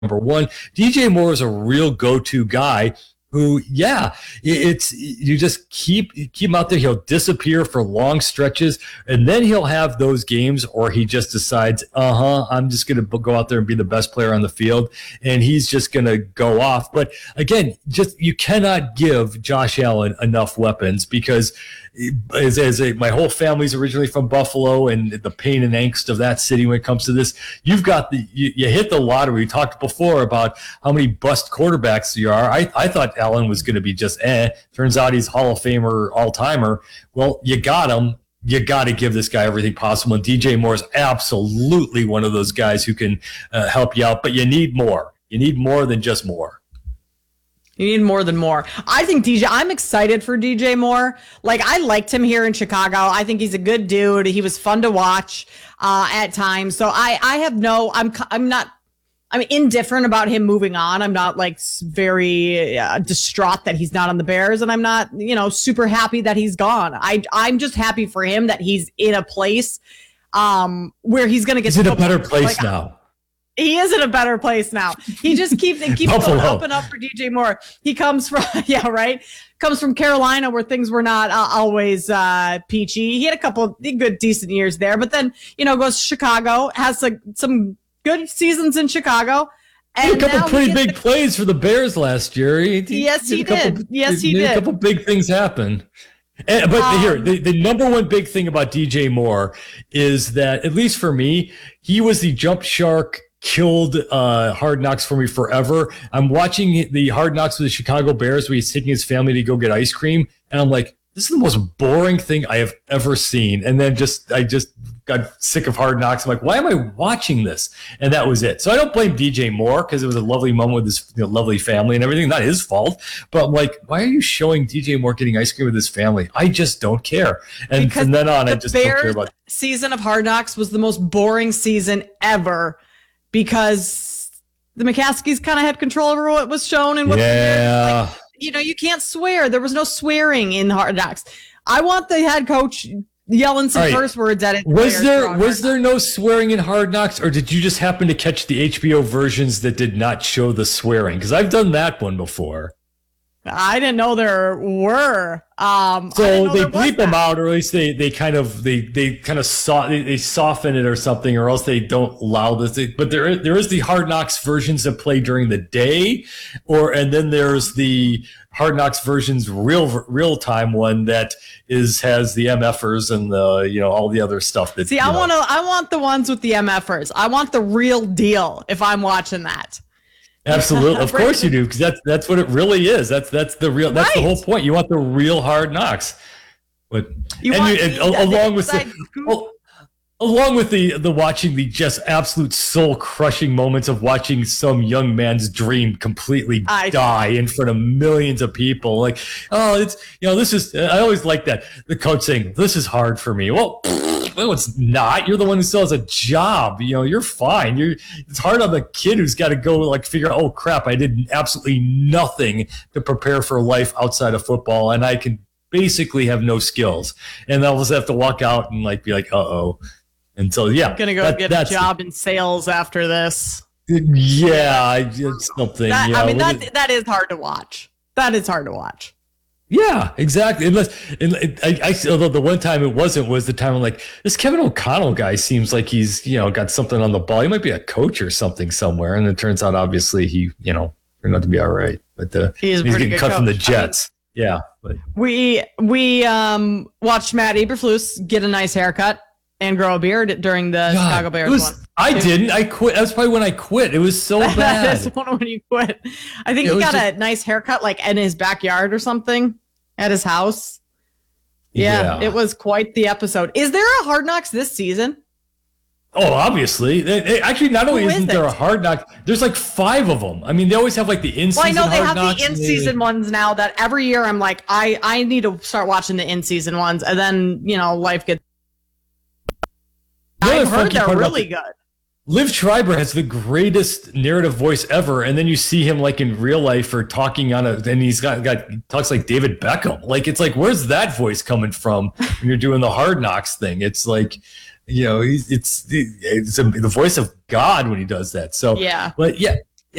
number one. DJ Moore is a real go-to guy who, it's you just keep him out there. He'll disappear for long stretches, and then he'll have those games, or he just decides, I'm just going to go out there and be the best player on the field, and he's just going to go off. But again, you cannot give Josh Allen enough weapons, because my whole family's originally from Buffalo, and the pain and angst of that city when it comes to this, you've got you hit the lottery. We talked before about how many bust quarterbacks you are. I thought Allen was going to be just Turns out he's Hall of Famer, all-timer. Well, you got him. You got to give this guy everything possible. And DJ Moore is absolutely one of those guys who can help you out. But you need more. You need more than just more. You need more than more. I think I'm excited for DJ Moore. Like, I liked him here in Chicago. I think he's a good dude. He was fun to watch at times. So I'm indifferent about him moving on. I'm not like very distraught that he's not on the Bears, and I'm not, super happy that he's gone. I'm just happy for him that he's in a place where he's going to get. He's in a better place now. He is in a better place now. He just keeps going up and up for DJ Moore. He comes from, comes from Carolina, where things were not always peachy. He had a couple good, decent years there, but then, goes to Chicago, has some good seasons in Chicago. And a couple pretty big plays for the Bears last year. He did. A couple big things happen. But here, the number one big thing about DJ Moore is that, at least for me, he was the jump shark, killed Hard Knocks for me forever. I'm watching the Hard Knocks with the Chicago Bears where he's taking his family to go get ice cream, and I'm like, this is the most boring thing I have ever seen. And then I just got sick of Hard Knocks. I'm like, why am I watching this? And that was it. So I don't blame DJ Moore, because it was a lovely moment with his lovely family and everything. Not his fault. But I'm like, why are you showing DJ Moore getting ice cream with his family? I just don't care. And because from then on, I just don't care about it. Season of Hard Knocks was the most boring season ever, because the McCaskies kind of had control over what was shown and what. Yeah. You can't swear. There was no swearing in Hard Knocks. I want the head coach yelling some curse words at it. Was there no swearing in Hard Knocks, or did you just happen to catch the HBO versions that did not show the swearing? Because I've done that one before. I didn't know there were. So they bleep them out, or at least they kind of soften it or something, or else they don't allow this. But there is the Hard Knocks versions that play during the day, and then there's the Hard Knocks versions real time one that has the MFers and the all the other stuff that. See, I want the ones with the MFers. I want the real deal if I'm watching that. Absolutely, of course you do, because that's what it really is. That's the real. That's the whole point. You want the real Hard Knocks, but along with the watching the just absolute soul crushing moments of watching some young man's dream completely die in front of millions of people. Like, this is. I always like that, the coach saying, "This is hard for me." Well, it's not. You're the one who still has a job. You're fine. It's hard on the kid who's got to go figure out, oh crap, I did absolutely nothing to prepare for life outside of football, and I can basically have no skills, and I'll just have to walk out and be like, uh-oh. And so, yeah. Gonna go get a job in sales after this. Yeah, it's something. That is hard to watch. That is hard to watch. Yeah, exactly. Although the one time it wasn't was the time I'm like, this Kevin O'Connell guy seems like he's got something on the ball. He might be a coach or something somewhere, and it turns out obviously he turned out to be all right. But he's getting cut from the Jets. But we watched Matt Eberflus get a nice haircut and grow a beard during the Chicago Bears one. I didn't. I quit. That's probably when I quit. It was so bad. That's when you quit. I think he got a nice haircut in his backyard or something at his house. Yeah, it was quite the episode. Is there a Hard Knocks this season? Oh, obviously. Actually, not only isn't there a Hard Knock, there's 5 of them. I mean, they always have the in-season Hard Knocks. Well, I know they have the in-season ones now that every year I'm like, I need to start watching the in-season ones, and then, life gets... I've heard they're really good. Liv Schreiber has the greatest narrative voice ever, and then you see him in real life or talking and he's talks like David Beckham. It's where's that voice coming from when you're doing the Hard Knocks thing? It's it's the voice of God when he does that. So yeah, but yeah,